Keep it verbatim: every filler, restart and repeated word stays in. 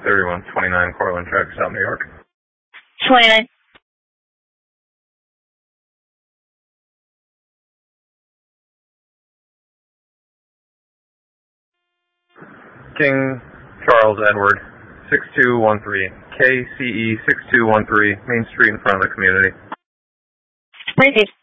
thirty-one twenty-nine Cortland Drive, South New York. twenty-nine. King Charles Edward, six two one three, K C E six two one three, Main Street in front of the community. Repeat.